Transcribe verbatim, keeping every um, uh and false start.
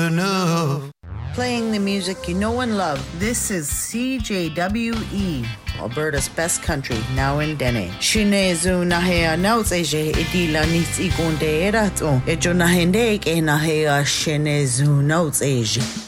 Playing the music you know and love. This is C J W E, Alberta's best country, now in Dene. Shinezu nahea nauts eje idila nits igonde erato. Ejo nahende ke nahea shinezu nauts eje.